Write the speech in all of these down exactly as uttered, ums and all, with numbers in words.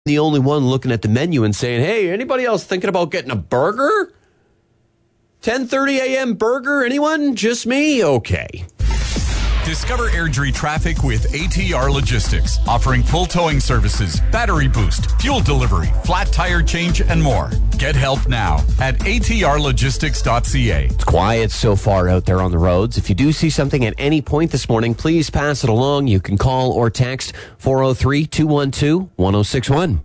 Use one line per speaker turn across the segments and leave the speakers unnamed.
the only one looking at the menu and saying, hey, anybody else thinking about getting a burger? ten thirty a.m. burger? Anyone? Just me? Okay.
Discover Airdrie traffic with A T R Logistics, offering full towing services, battery boost, fuel delivery, flat tire change, and more. Get help now at a t r logistics dot c a.
It's quiet so far out there on the roads. If you do see something at any point this morning, please pass it along. You can call or text four oh three, two one two, one oh six one.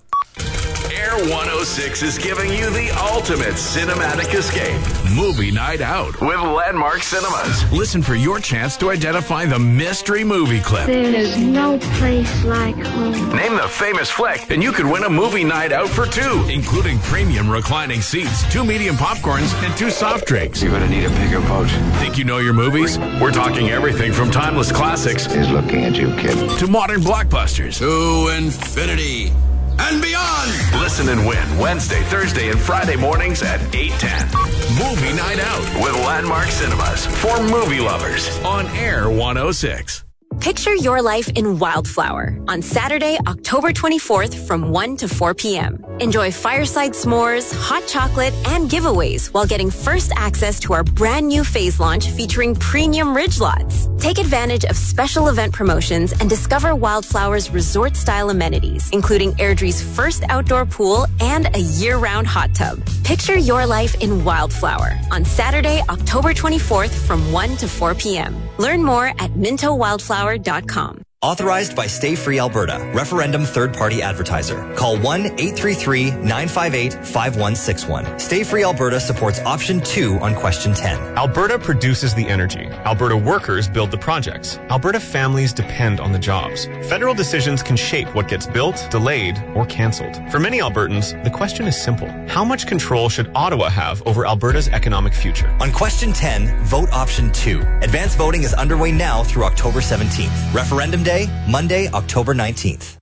Air one oh six is giving you the ultimate cinematic escape. Movie night out with Landmark Cinemas. Listen for your chance to identify the mystery movie clip.
There is no place like home.
Name the famous flick, and you could win a movie night out for two, including premium reclining seats, two medium popcorns, and two soft drinks.
You're gonna need a bigger boat.
Think you know your movies? We're talking everything from timeless classics
He's looking at you, kid.
to modern blockbusters.
To infinity and beyond.
Listen and win Wednesday, Thursday, and Friday mornings at eight ten. Movie Night Out with Landmark Cinemas for movie lovers on Air one oh six.
Picture your life in Wildflower on Saturday, October twenty-fourth from one to four p.m. Enjoy fireside s'mores, hot chocolate, and giveaways while getting first access to our brand new phase launch featuring premium ridge lots. Take advantage of special event promotions and discover Wildflower's resort-style amenities, including Airdrie's first outdoor pool and a year-round hot tub. Picture your life in Wildflower on Saturday, October twenty-fourth from one to four p.m. Learn more at minto wildflower dot com.
Authorized by Stay Free Alberta. Referendum third-party advertiser. Call one eight three three, nine five eight, five one six one. Stay Free Alberta supports option two on question ten.
Alberta produces the energy. Alberta workers build the projects. Alberta families depend on the jobs. Federal decisions can shape what gets built, delayed, or cancelled. For many Albertans, the question is simple. How much control should Ottawa have over Alberta's economic future?
On question ten, vote option two. Advanced voting is underway now through October seventeenth. Referendum Day, Monday, October nineteenth.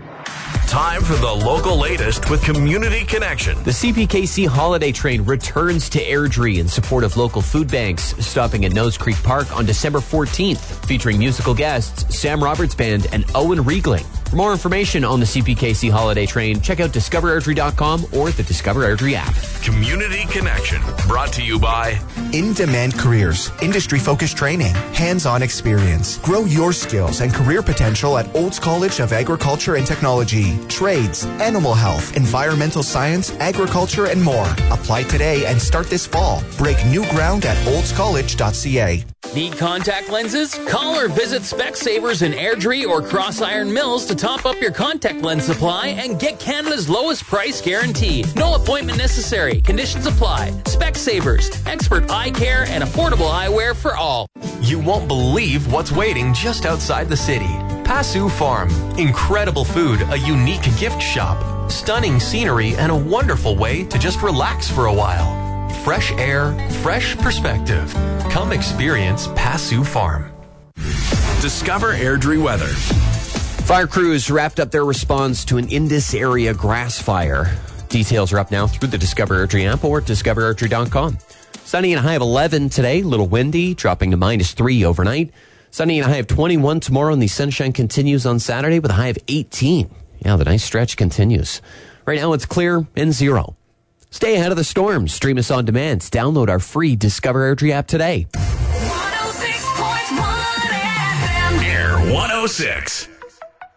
Time for the local latest with Community Connection.
The C P K C Holiday Train returns to Airdrie in support of local food banks, stopping at Nose Creek Park on December fourteenth, featuring musical guests Sam Roberts Band and Owen Riegling. For more information on the C P K C Holiday Train, check out discover airdrie dot com or the Discover Airdrie app.
Community Connection, brought to you by
In-Demand Careers, industry-focused training, hands-on experience. Grow your skills and career potential at Olds College of Agriculture and Technology. Trades, animal health, environmental science, agriculture, and more. Apply today and start this fall. Break new ground at olds college dot c a.
Need contact lenses? Call or visit Specsavers in Airdrie or Cross Iron Mills to top up your contact lens supply and get Canada's lowest price guarantee. No appointment necessary. Conditions apply. Specsavers, expert eye care and affordable eyewear for all.
You won't believe what's waiting just outside the city. Passu Farm. Incredible food, a unique gift shop, stunning scenery, and a wonderful way to just relax for a while. Fresh air, fresh perspective. Come experience Passu Farm.
Discover Airdrie weather.
Fire crews wrapped up their response to an Indus area grass fire. Details are up now through the Discover Airdrie app or discover airdrie dot com. Sunny and a high of eleven today, a little windy, dropping to minus three overnight. Sunny and a high of twenty-one tomorrow, and the sunshine continues on Saturday with a high of eighteen. Yeah, the nice stretch continues. Right now it's clear and zero. Stay ahead of the storms. Stream us on demand. Download our free Discover Airdrie app today.
one oh six point one F M. Air one oh six.